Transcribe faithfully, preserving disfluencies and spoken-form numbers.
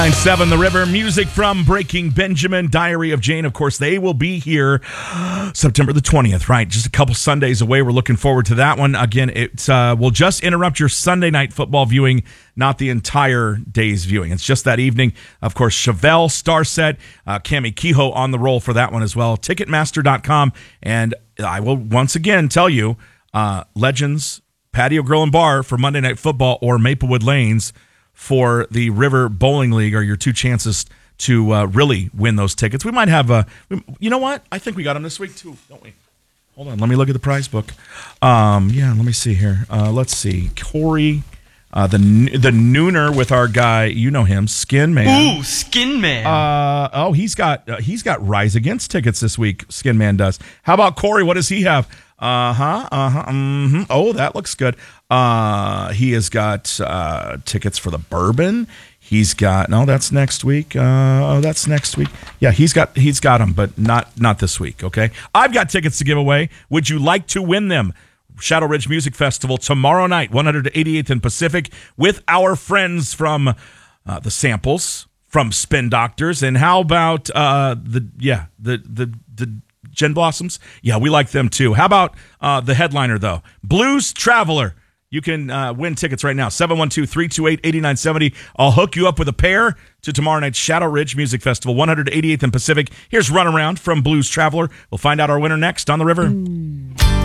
nine seven The River, music from Breaking Benjamin, Diary of Jane. Of course, they will be here September the twentieth, right? Just a couple Sundays away. We're looking forward to that one. Again, it uh, will just interrupt your Sunday night football viewing, not the entire day's viewing. It's just that evening. Of course, Chevelle, Starset, uh, Cami Kehoe on the roll for that one as well. Ticketmaster dot com. And I will once again tell you, uh, Legends, Patio Grill and Bar for Monday Night Football, or Maplewood Lanes for the River Bowling League are your two chances to uh, really win those tickets. We might have a, you know what? I think we got them this week too, don't we? Hold on, let me look at the prize book. Um, yeah, let me see here. Uh, let's see, Corey, uh, the the nooner with our guy, you know him, Skin Man. Ooh, Skin Man. Uh, oh, he's got uh, he's got Rise Against tickets this week. Skin Man does. How about Corey? What does he have? Uh huh. Uh huh. Mm-hmm. Oh, that looks good. Uh, he has got uh, tickets for the Bourbon. He's got no. That's next week. Uh, oh, that's next week. Yeah, he's got he's got them, but not not this week. Okay, I've got tickets to give away. Would you like to win them? Shadow Ridge Music Festival tomorrow night, one eighty-eighth and Pacific, with our friends from uh, the Samples, from Spin Doctors, and how about uh, the yeah the the the. Gen Blossoms? Yeah, we like them too. How about uh, the headliner, though? Blues Traveler. You can uh, win tickets right now. seven one two, three two eight, eight nine seven zero. I'll hook you up with a pair to tomorrow night's Shadow Ridge Music Festival, one eighty-eighth and Pacific. Here's Runaround from Blues Traveler. We'll find out our winner next on The River. Mm.